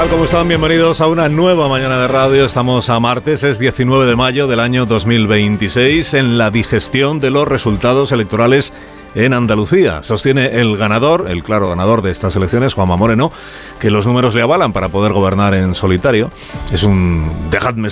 tal? ¿Cómo están? Bienvenidos a una nueva mañana de radio. Estamos a martes, es 19 de mayo del año 2026, en la digestión de los resultados electorales en Andalucía. Sostiene el ganador, el claro ganador de estas elecciones, Juanma Moreno, que los números le avalan para poder gobernar en solitario. Es un dejadme